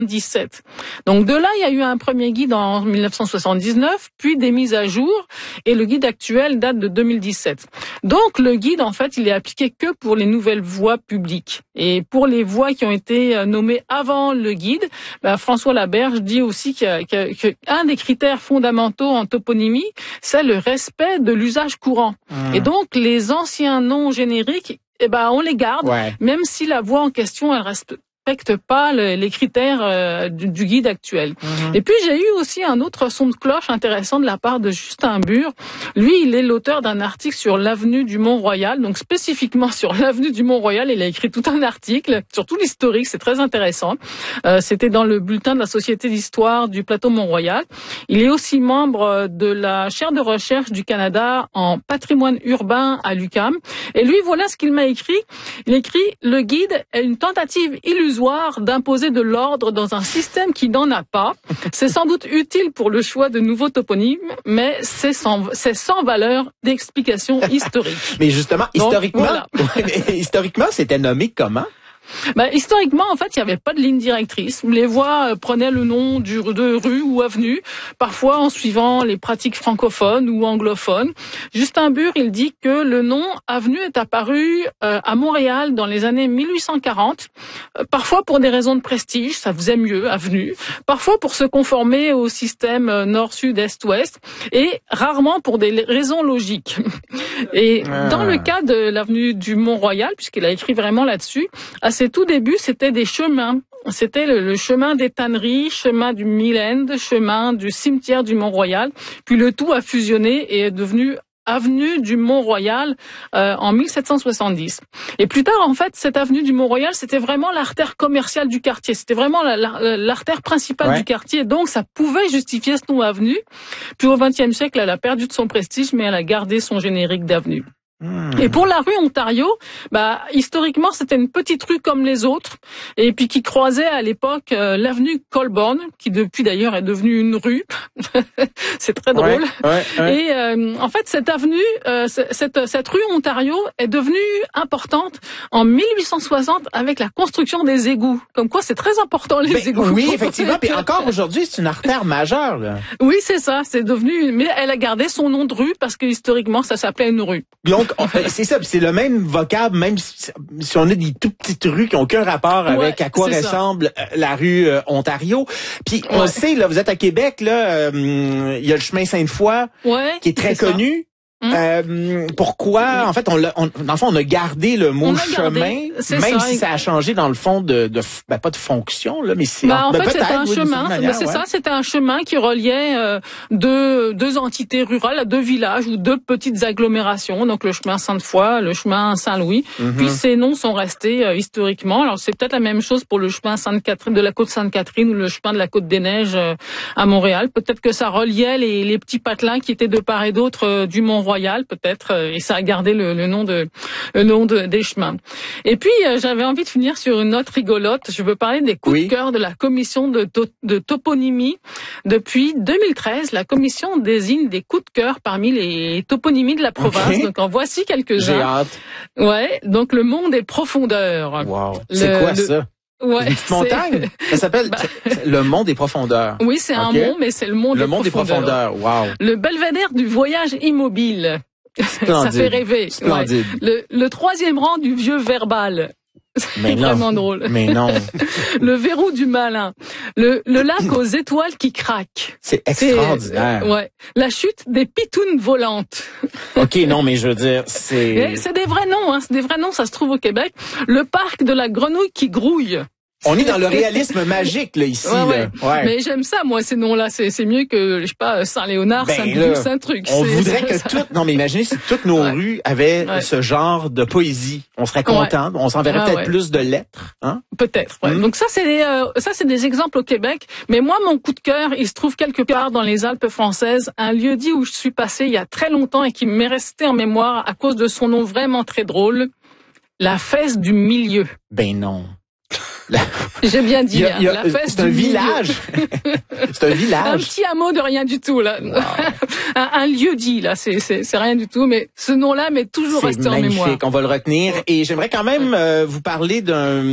17. Donc de là, il y a eu un premier guide en 1979, puis des mises à jour, et le guide actuel date de 2017. Donc le guide, en fait, il est appliqué que pour les nouvelles voies publiques. Et pour les voies qui ont été nommées avant le guide, François Laberge dit aussi qu'un des critères fondamentaux en toponymie, c'est le respect de l'usage courant. Et donc les anciens noms génériques, on les garde, même si la voie en question, elle respecte pas les critères du guide actuel. Et puis j'ai eu aussi un autre son de cloche intéressant de la part de Justin Bure. Lui, il est l'auteur d'un article sur l'avenue du Mont-Royal, donc spécifiquement sur l'avenue du Mont-Royal, il a écrit tout un article sur tout l'historique, c'est très intéressant. C'était dans le bulletin de la Société d'histoire du plateau Mont-Royal. Il est aussi membre de la chaire de recherche du Canada en patrimoine urbain à l'UQAM. Et lui, voilà ce qu'il m'a écrit. Il écrit: le guide est une tentative illusoire d'imposer de l'ordre dans un système qui n'en a pas. C'est sans doute utile pour le choix de nouveaux toponymes, mais c'est sans valeur d'explication historique. Mais justement, donc, historiquement, c'était nommé comment? Historiquement, en fait, il n'y avait pas de ligne directrice. Les voies prenaient le nom de rue ou avenue, parfois en suivant les pratiques francophones ou anglophones. Justin Bure, il dit que le nom avenue est apparu à Montréal dans les années 1840, parfois pour des raisons de prestige, ça faisait mieux, avenue, parfois pour se conformer au système nord-sud, est-ouest, et rarement pour des raisons logiques. Et dans le cas de l'avenue du Mont-Royal, puisqu'il a écrit vraiment là-dessus, à ses tout débuts, c'était des chemins. C'était le chemin des tanneries, chemin du Mill-End, chemin du cimetière du Mont-Royal. Puis le tout a fusionné et est devenu avenue du Mont-Royal en 1770. Et plus tard, en fait, cette avenue du Mont-Royal, c'était vraiment l'artère commerciale du quartier. C'était vraiment l'artère principale du quartier. Donc, ça pouvait justifier ce nom avenue. Puis au XXe siècle, elle a perdu de son prestige, mais elle a gardé son générique d'avenue. Et pour la rue Ontario, historiquement, c'était une petite rue comme les autres, et puis qui croisait à l'époque l'avenue Colborne, qui depuis d'ailleurs est devenue une rue. C'est très drôle. Et en fait, cette avenue, cette rue Ontario est devenue importante en 1860 avec la construction des égouts. Comme quoi, c'est très important les égouts. Oui, effectivement. Puis encore aujourd'hui, c'est une artère majeure, là. Oui, c'est ça. C'est devenu, mais elle a gardé son nom de rue parce que historiquement, ça s'appelait une rue. Donc, c'est ça, c'est le même vocable, même si on a des tout petites rues qui n'ont aucun rapport avec à quoi ressemble la rue Ontario. Puis on sait, là, vous êtes à Québec, là, il y a le chemin Sainte-Foy qui est très connu. Pourquoi? En fait, dans le fond, on a gardé le mot chemin, même si ça a changé dans le fond pas de fonction, là, mais c'est en fait, c'était un chemin. C'est ça, c'était un chemin qui reliait deux entités rurales, deux villages ou deux petites agglomérations. Donc le chemin Sainte-Foy, le chemin Saint-Louis. Puis ces noms sont restés historiquement. Alors c'est peut-être la même chose pour le chemin Sainte-Catherine de la côte Sainte-Catherine ou le chemin de la côte des Neiges à Montréal. Peut-être que ça reliait les petits patelins qui étaient de part et d'autre du Mont-Royal, peut-être, et ça a gardé le nom des chemins. Et puis j'avais envie de finir sur une note rigolote. Je veux parler des coups de cœur de la commission de toponymie. Depuis 2013, la commission désigne des coups de cœur parmi les toponymies de la province. Donc en voici quelques-uns. J'ai hâte. Ouais, donc le monde des profondeurs. Wow. C'est quoi ça? Ouais, une petite montagne. Ça s'appelle le mont des profondeurs. Oui, c'est un mont, mais c'est le mont des profondeurs. Wow. Le belvédère du voyage immobile. Splendide. Ça fait rêver. Splendide. Ouais. Le troisième rang du vieux verbal. C'est vraiment drôle. Mais non. Le verrou du malin. Le lac aux étoiles qui craquent. C'est extraordinaire. La chute des pitounes volantes. OK, non, mais je veux dire, c'est des vrais noms, c'est des vrais noms, ça se trouve au Québec. Le parc de la grenouille qui grouille. On est dans le réalisme magique, là, ici. Ouais. Mais j'aime ça, moi, ces noms-là. C'est mieux que, je sais pas, Saint-Léonard, Saint-Bidou, Saint-Truc. On voudrait que non, mais imaginez si toutes nos rues avaient ce genre de poésie. On serait content. On s'enverrait peut-être plus de lettres, hein? Peut-être, Donc ça, c'est des exemples au Québec. Mais moi, mon coup de cœur, il se trouve quelque part dans les Alpes françaises, un lieu-dit où je suis passée il y a très longtemps et qui m'est resté en mémoire à cause de son nom vraiment très drôle. La Fesse du Milieu. Ben non. J'ai bien dit, la fesse c'est un village. C'est un village. Un petit hameau de rien du tout, là. Wow. un lieu dit, là, c'est rien du tout, mais ce nom-là m'est toujours resté en mémoire. C'est magnifique, on va le retenir. Et j'aimerais quand même vous parler d'un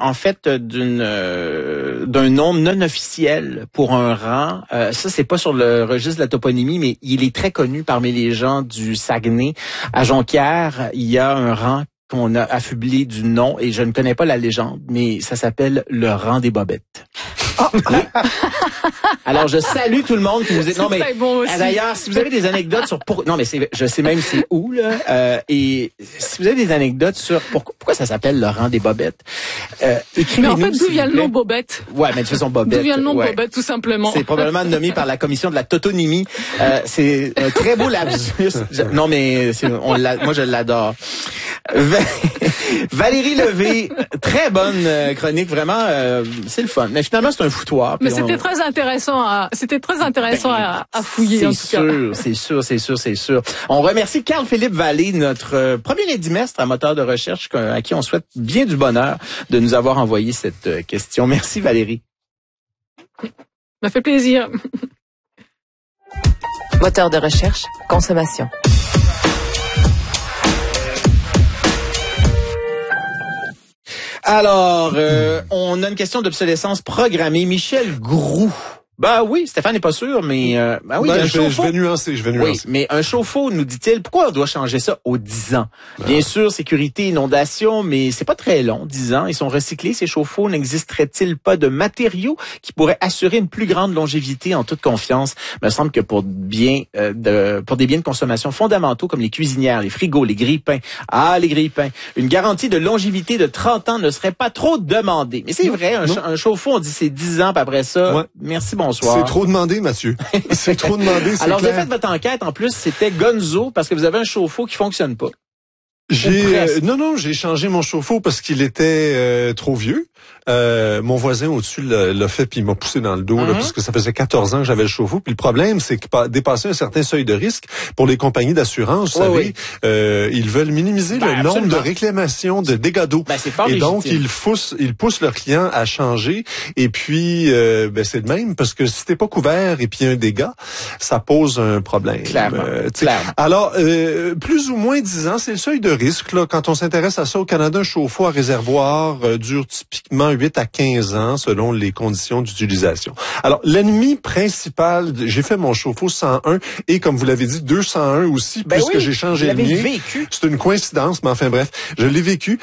nom non officiel pour un rang. Ça, c'est pas sur le registre de la toponymie, mais il est très connu parmi les gens du Saguenay. À Jonquière, il y a un rang qu'on a affublé du nom, et je ne connais pas la légende, mais ça s'appelle le rang des bobettes. Oh. Oui. Alors, je salue tout le monde qui nous est... Non, mais bon d'ailleurs, si vous avez des anecdotes sur... Non, mais je sais même c'est où, là. Et si vous avez des anecdotes sur pourquoi ça s'appelle le rang des bobettes, écrivez-nous. Mais en fait, d'où vient le nom Bobette? Ouais, mais de toute façon, Bobette. D'où vient le nom Bobette, tout simplement? C'est probablement nommé par la commission de la totonymie. C'est un très beau lapsus. Non, mais moi, je l'adore. Valérie Levé, très bonne chronique, vraiment, c'est le fun. Mais finalement, c'est un foutoir. Mais c'était très intéressant à fouiller, en tout cas. C'est sûr. On remercie Carl-Philippe Vallée, notre premier édimestre à moteur de recherche, à qui on souhaite bien du bonheur de nous avoir envoyé cette question. Merci Valérie. Ça m'a fait plaisir. Moteur de recherche, consommation. Alors, on a une question d'obsolescence programmée. Michel Groux. Ben oui, Stéphane n'est pas sûr, mais oui, je vais nuancer. Oui, mais un chauffe-eau, nous dit-il, pourquoi on doit changer ça aux 10 ans? Bien sûr, sécurité, inondation, mais c'est pas très long, 10 ans. Ils sont recyclés, ces chauffe-eau. N'existerait-il pas de matériaux qui pourraient assurer une plus grande longévité en toute confiance? Il me semble que pour des biens de consommation fondamentaux comme les cuisinières, les frigos, les grille-pains, les grille-pains, une garantie de longévité de 30 ans ne serait pas trop demandée. Mais c'est vrai, un chauffe-eau, on dit c'est 10 ans, puis après ça, merci, bonsoir. C'est trop demandé, Mathieu. C'est trop demandé, c'est Alors, clair. vous avez fait votre enquête, en plus, c'était Gonzo, parce que vous avez un chauffe-eau qui fonctionne pas. J'ai changé mon chauffe-eau parce qu'il était trop vieux. Mon voisin au-dessus l'a fait puis il m'a poussé dans le dos là, parce que ça faisait 14 ans que j'avais le chauffe-eau. Puis le problème, c'est que dépasser un certain seuil de risque pour les compagnies d'assurance, vous savez, ils veulent minimiser le nombre de réclamations de dégâts d'eau. C'est fort et légitime. donc ils poussent leurs clients à changer. Et puis c'est le même parce que si t'es pas couvert et puis il y a un dégât, ça pose un problème. Clairement. Alors plus ou moins 10 ans, c'est le seuil de risque là. Quand on s'intéresse à ça au Canada, un chauffe-eau à réservoir dure typiquement 8 à 15 ans selon les conditions d'utilisation. Alors, l'ennemi principal, j'ai fait mon chauffe-eau 101 et comme vous l'avez dit, 201 aussi, puisque j'ai changé le mien. C'est une coïncidence, mais enfin bref, je l'ai vécu.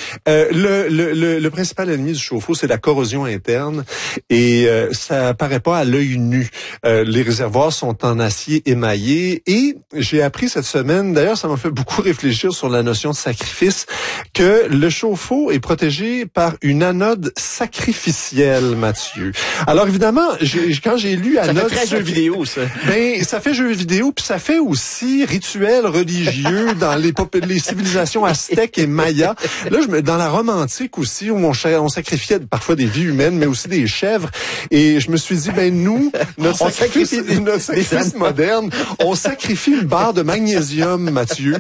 Le principal ennemi du chauffe-eau, c'est la corrosion interne et ça paraît pas à l'œil nu. Les réservoirs sont en acier émaillé et j'ai appris cette semaine, d'ailleurs ça m'a fait beaucoup réfléchir sur la notion de sacrifice, que le chauffe-eau est protégé par une anode sacrificielle, Mathieu. Alors évidemment, quand j'ai lu anode... Ça fait très jeu vidéo, ça. Ben, ça fait jeu vidéo, puis ça fait aussi rituel religieux dans les civilisations aztèques et mayas. Là, dans la Rome antique aussi, où on sacrifiait parfois des vies humaines, mais aussi des chèvres. Et je me suis dit, nous, notre sacrifice moderne, on sacrifie une barre de magnésium, Mathieu,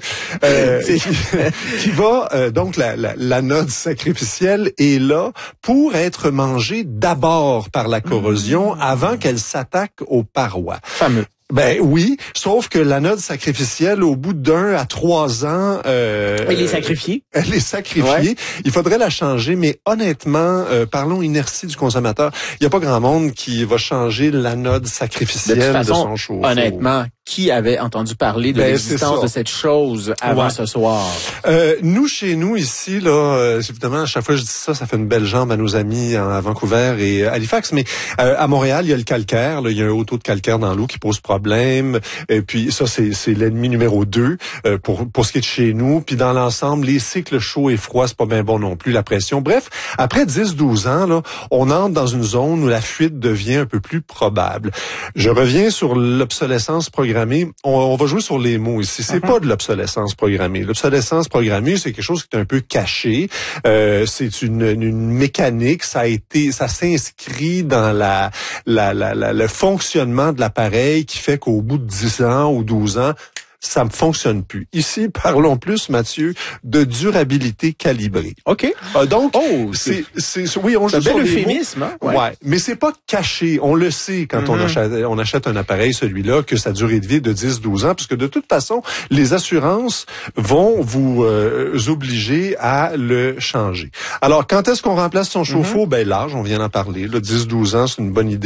qui va, donc l'anode sacrificielle est là pour être mangée d'abord par la corrosion avant qu'elle s'attaque aux parois. Fameux. Ben oui, sauf que l'anode sacrificielle, au bout d'1 à 3 ans... elle est sacrifiée. Elle est sacrifiée. Ouais. Il faudrait la changer, mais honnêtement, parlons inertie du consommateur. Il n'y a pas grand monde qui va changer l'anode sacrificielle de son chauffe-eau. Honnêtement, qui avait entendu parler de l'existence de cette chose avant ce soir? Nous, chez nous, ici, là, évidemment, à chaque fois que je dis ça, ça fait une belle jambe à nos amis à Vancouver et Halifax, mais à Montréal, il y a le calcaire, là, il y a un haut taux de calcaire dans l'eau qui pose problème. Et puis ça, c'est l'ennemi numéro 2 pour ce qui est de chez nous. Puis dans l'ensemble, les cycles chauds et froids, c'est pas bien bon non plus, la pression. Bref, après 10-12 ans, là, on entre dans une zone où la fuite devient un peu plus probable. Je reviens sur l'obsolescence programmée. On va jouer sur les mots ici. C'est pas de l'obsolescence programmée. L'obsolescence programmée, c'est quelque chose qui est un peu caché. C'est une mécanique. Ça s'inscrit dans le fonctionnement de l'appareil qui fait qu'au bout de 10 ans ou 12 ans, ça ne fonctionne plus. Ici, parlons plus, Mathieu, de durabilité calibrée. OK. Donc, oui, on joue un sur bel les euphémisme, mots. hein? Ouais, mais c'est pas caché. On le sait quand on achète un appareil, celui-là, que sa durée de vie est de 10-12 ans, puisque de toute façon, les assurances vont vous obliger à le changer. Alors, quand est-ce qu'on remplace son chauffe-eau? Ben, l'âge, on vient d'en parler. 10-12 ans, c'est une bonne idée.